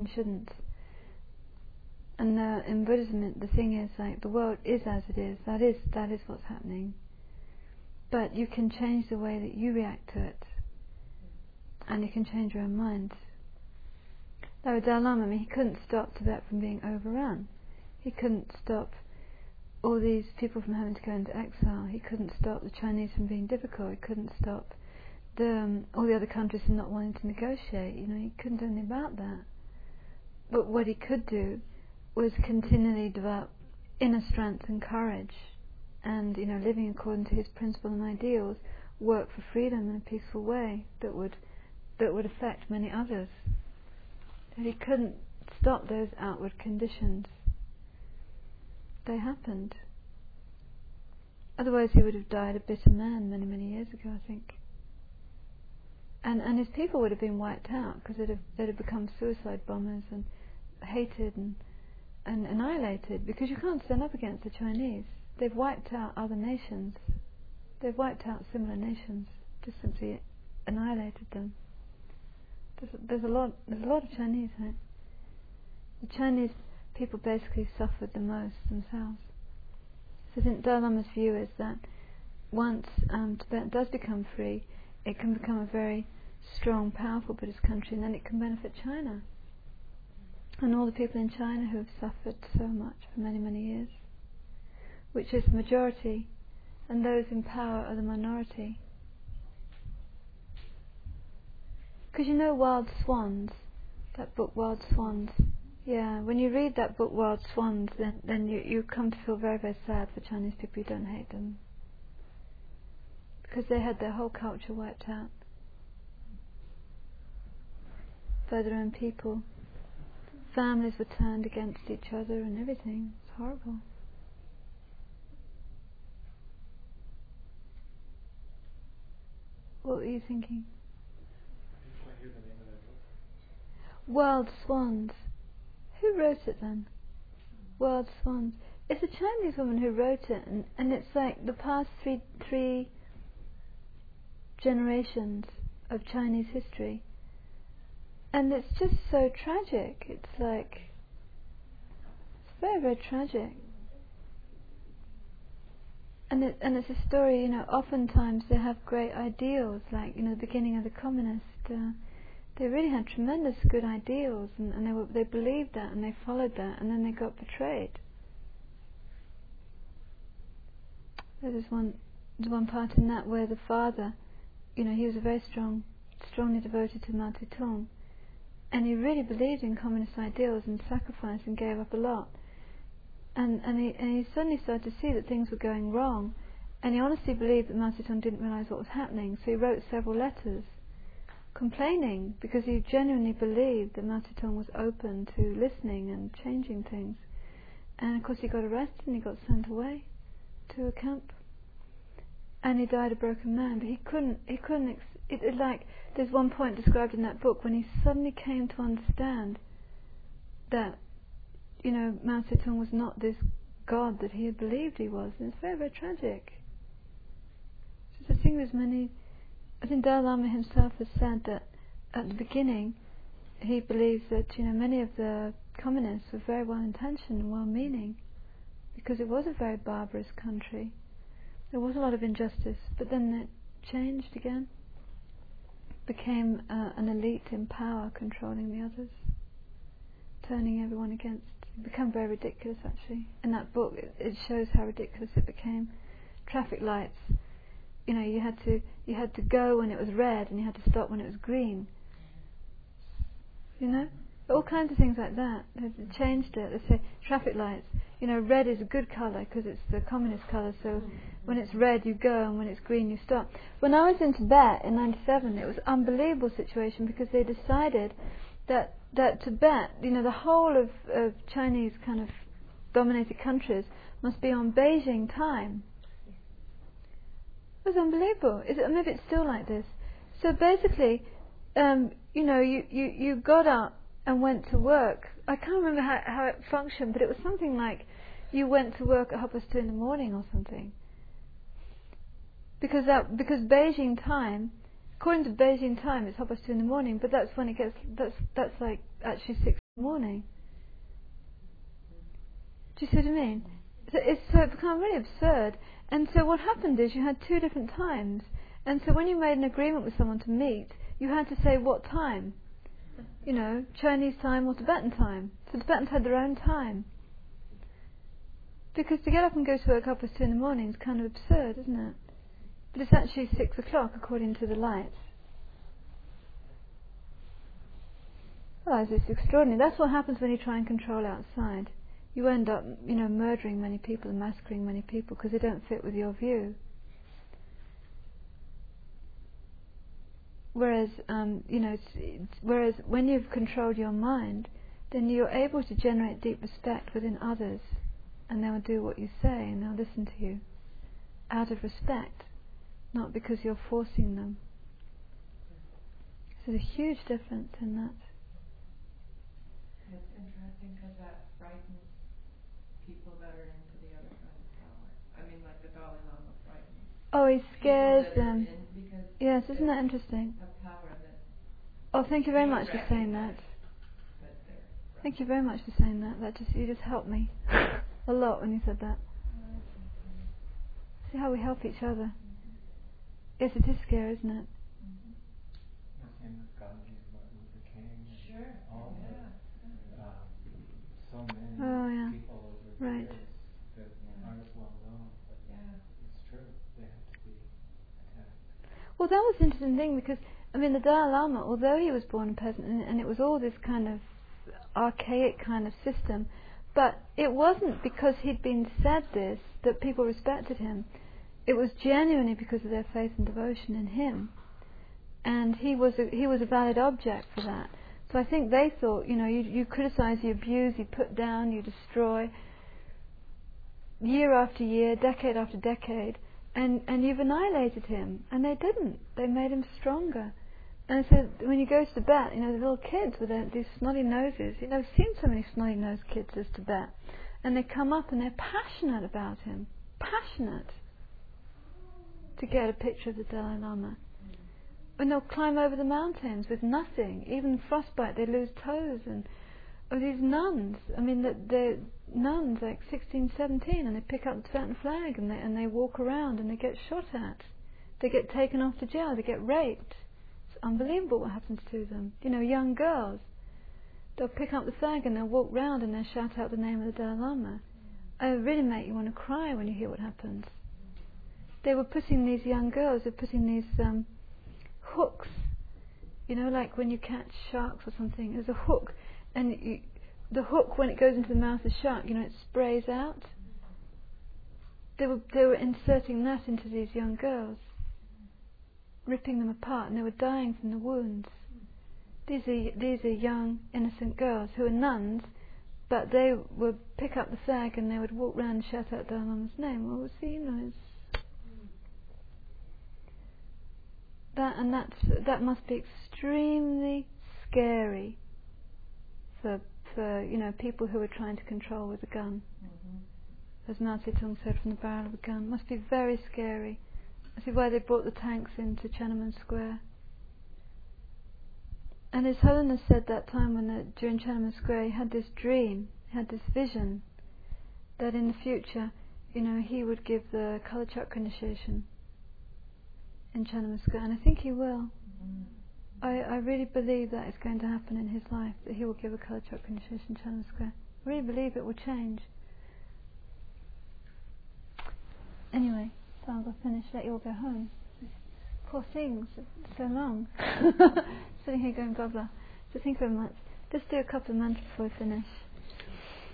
shouldn't. And in Buddhism, the thing is, like, the world is as it is. That is what's happening. But you can change the way that you react to it, and you can change your own mind. Now, with Dalai Lama, he couldn't stop Tibet from being overrun. He couldn't stop all these people from having to go into exile. He couldn't stop the Chinese from being difficult. He couldn't stop all the other countries from not wanting to negotiate. He couldn't do anything about that. But what he could do was continually develop inner strength and courage, and living according to his principles and ideals, work for freedom in a peaceful way that would affect many others. And he couldn't stop those outward conditions. They happened. Otherwise he would have died a bitter man many, many years ago, I think. And his people would have been wiped out, because they'd have become suicide bombers and hated and annihilated, because you can't stand up against the Chinese. They've wiped out other nations. They've wiped out similar nations, just simply annihilated them. There's a lot of Chinese, right? The Chinese people basically suffered the most themselves. So I think Dalai Lama's view is that once Tibet does become free, it can become a very strong, powerful Buddhist country, and then it can benefit China and all the people in China who have suffered so much for many, many years, which is the majority, and those in power are the minority. Because Wild Swans, that book Wild Swans, when you read that book Wild Swans, then you come to feel very, very sad for Chinese people who don't hate them, because they had their whole culture wiped out by their own people. Families were turned against each other and everything. It's horrible. What were you thinking? Wild Swans. Who wrote it then? Wild Swans. It's a Chinese woman who wrote it, and it's like the past three generations of Chinese history. And it's just so tragic. It's very, very tragic. And it's a story, oftentimes they have great ideals, like, the beginning of the communists. They really had tremendous good ideals, and they believed that, and they followed that, and then they got betrayed. There's one part in that where the father, he was a very strongly devoted to Mao Zedong, and he really believed in communist ideals and sacrificed and gave up a lot. And he suddenly started to see that things were going wrong, and he honestly believed that Mao Zedong didn't realise what was happening, so he wrote several letters complaining, because he genuinely believed that Mao Zedong was open to listening and changing things. And of course he got arrested and he got sent away to a camp, and he died a broken man. But he couldn't there's one point described in that book when he suddenly came to understand that Mao Zedong was not this God that he had believed he was, and it's very, very tragic. So the thing is, I think Dalai Lama himself has said that at the beginning he believes that many of the communists were very well intentioned and well meaning, because it was a very barbarous country. There was a lot of injustice, but then it changed again, became an elite in power controlling the others, turning everyone against. It became very ridiculous, actually. In that book it shows how ridiculous it became. Traffic lights, you had to go when it was red, and you had to stop when it was green. All kinds of things like that. They've changed it. They say traffic lights, red is a good colour because it's the communist colour, so when it's red you go, and when it's green you stop. When I was in Tibet in '97, it was an unbelievable situation, because they decided that Tibet, the whole of Chinese kind of dominated countries, must be on Beijing time. It was unbelievable. Maybe it's still like this. So basically, you got up and went to work. I can't remember how it functioned, but it was something like you went to work at 2:30 in the morning or something. Because Beijing time according to Beijing time, it's 2:30 in the morning, but that's when it gets, that's like actually 6 in the morning. Do you see what I mean? So it became really absurd. And so what happened is you had 2 different times. And so when you made an agreement with someone to meet, you had to say what time. You know, Chinese time or Tibetan time. So Tibetans had their own time. Because to get up and go to work 2:30 in the morning is kind of absurd, isn't it? But it's actually 6 o'clock according to the lights. Well, it's extraordinary. That's what happens when you try and control outside. You end up, you know, murdering many people and massacring many people because they don't fit with your view. Whereas, whereas when you've controlled your mind, then you're able to generate deep respect within others, and they'll do what you say and they'll listen to you out of respect, not because you're forcing them. So there's a huge difference in that. It's interesting because that frightens people that are into the other kind of power. I mean, like the Dalai Lama frightens. Oh, he scares them. Yes, isn't that interesting? Oh, thank you very much for saying that. Thank you very much for saying that. You just helped me a lot when you said that. See how we help each other. Yes, it is scary, isn't it? Same with Gandhi, Martin Luther King. Sure. All so many people over the years that aren't as well known, but it's true. They have to be attacked. Well, that was an interesting thing because, I mean, the Dalai Lama, although he was born a peasant and it was all this kind of archaic kind of system, but it wasn't because he'd been said this that people respected him. It was genuinely because of their faith and devotion in him, and he was a valid object for that. So I think they thought, you know, you criticize, you abuse, you put down, you destroy, year after year, decade after decade, and you've annihilated him. And they didn't. They made him stronger. And so when you go to Tibet, you know, the little kids with these snotty noses, you know, I've seen so many snotty-nosed kids as Tibet, and they come up and they're passionate about him, passionate, to get a picture of the Dalai Lama. And they'll climb over the mountains with nothing, even frostbite, they lose toes. And these nuns, I mean, they're nuns like 16, 17, and they pick up the Tibetan flag and they walk around and they get shot at. They get taken off to jail, they get raped. It's unbelievable what happens to them. You know, young girls, they'll pick up the flag and they'll walk round and they'll shout out the name of the Dalai Lama. It really make you want to cry when you hear what happens. They were putting these young girls, they're putting these hooks, you know, like when you catch sharks or something, there's a hook, and the hook, when it goes into the mouth of the shark, you know, it sprays out. They were inserting that into these young girls, ripping them apart, and they were dying from the wounds. These are young, innocent girls who are nuns, but they would pick up the flag and they would walk round and shout out Dalai Lama's name. Well, see, you know, that must be extremely scary for you know, people who are trying to control with a gun. As Mao Zedong said, from the barrel of a gun. It must be very scary. This is why they brought the tanks into Tiananmen Square. And His Holiness said that time during Tiananmen Square, he had this dream, he had this vision that in the future, you know, he would give the Kala Chakra initiation in Tiananmen Square, and I think he will. I really believe that is going to happen in his life, that he will give a Kala Chakra initiation in Tiananmen Square. I really believe it will change. Anyway, so I'll finish, let you all go home. Poor things, it's so long. Sitting here going blah blah. So thank you very much. Just do a couple of mantras before we finish.